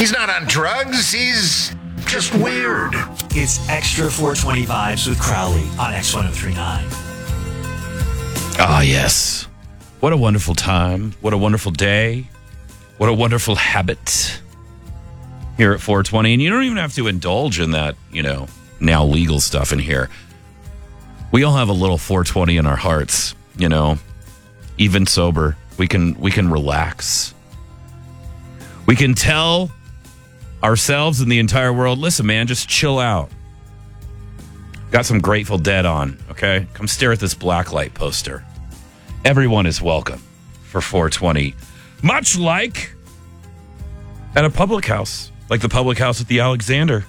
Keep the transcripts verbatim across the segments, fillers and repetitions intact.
He's not on drugs. He's just weird. It's Extra four twenty Vibes with Crowley on X ten thirty-nine. Ah, yes. What a wonderful time. What a wonderful day. What a wonderful habit here at four twenty. And you don't even have to indulge in that, you know, now legal stuff in here. We all have a little four twenty in our hearts, you know, even sober. We can we can relax. We can tell ourselves and the entire world, listen, man, just chill out. Got some Grateful Dead on, okay? Come stare at this blacklight poster. Everyone is welcome for four twenty. Much like at a public house, like the public house at the Alexander.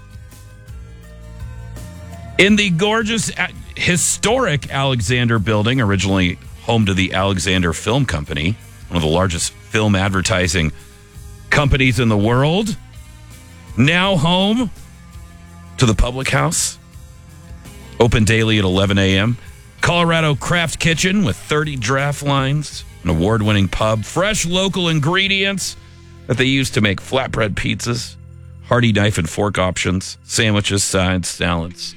In the gorgeous, historic Alexander building, originally home to the Alexander Film Company, one of the largest film advertising companies in the world, now home to the public house, open daily at eleven a.m., Colorado Craft Kitchen with thirty draft lines, an award-winning pub, fresh local ingredients that they use to make flatbread pizzas, hearty knife and fork options, sandwiches, sides, salads.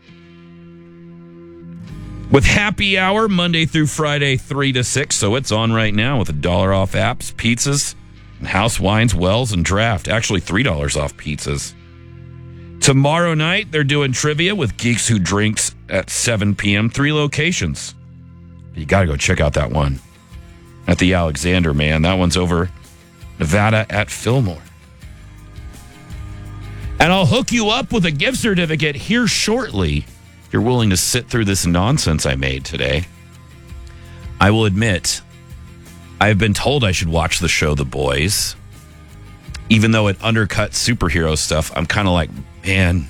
With happy hour Monday through Friday, three to six, so it's on right now with a dollar off apps, pizzas, and house wines, wells, and draft. Actually, three dollars off pizzas. Tomorrow night, they're doing trivia with Geeks Who Drinks at seven p.m. Three locations. You got to go check out that one at the Alexander, man. That one's over Nevada at Fillmore. And I'll hook you up with a gift certificate here shortly if you're willing to sit through this nonsense I made today. I will admit, I've been told I should watch the show The Boys. Even though it undercuts superhero stuff, I'm kind of like, man,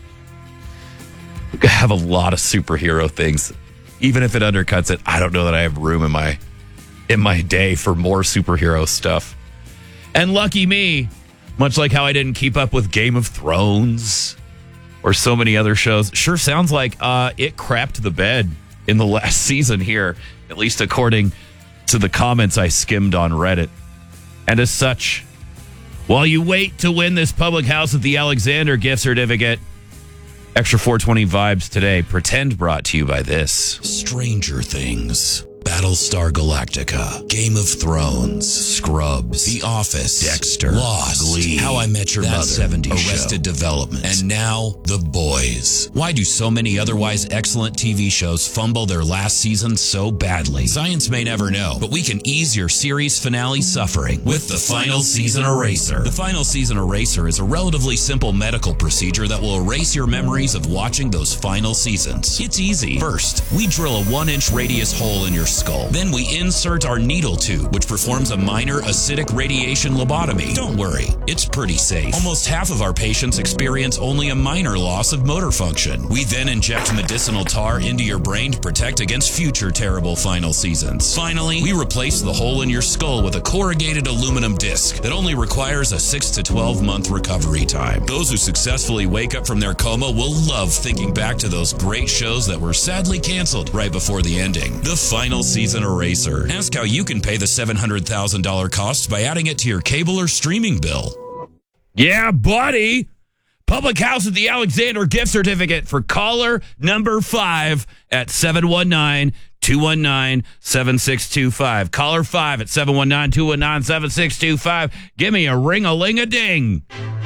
I have a lot of superhero things. Even if it undercuts it, I don't know that I have room in my in my day for more superhero stuff. And lucky me, much like how I didn't keep up with Game of Thrones or so many other shows, sure sounds like uh, it crapped the bed in the last season here, at least according to the comments I skimmed on Reddit. And as such, while you wait to win this public house at the Alexander gift certificate, Extra four twenty Vibes today, Pretend brought to you by this. Stranger Things, Battlestar Galactica, Game of Thrones, Scrubs, The Office, Dexter, Lost, Glee, How I Met Your Mother, seventies Arrested Show. Development, and now The Boys. Why do so many otherwise excellent T V shows fumble their last season so badly? Science may never know, but we can ease your series finale suffering with the Final Season Eraser. The Final Season Eraser is a relatively simple medical procedure that will erase your memories of watching those final seasons. It's easy. First, we drill a one-inch radius hole in your skull. Then we insert our needle tube, which performs a minor acidic radiation lobotomy. Don't worry, it's pretty safe. Almost half of our patients experience only a minor loss of motor function. We then inject medicinal tar into your brain to protect against future terrible final seasons. Finally, we replace the hole in your skull with a corrugated aluminum disc that only requires a six to twelve month recovery time. Those who successfully wake up from their coma will love thinking back to those great shows that were sadly canceled right before the ending. The Final Season Eraser. Ask how you can pay the seven hundred thousand dollars cost by adding it to your cable or streaming bill. Yeah, buddy. Public House at the Alexander gift certificate for caller number five at seven one nine, two one nine, seven six two five. Caller five at seven one nine, two one nine, seven six two five. Give me a ring-a-ling-a-ding.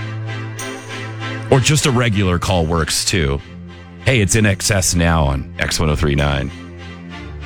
Or just a regular call works, too. Hey, it's In Excess now on X ten thirty-nine.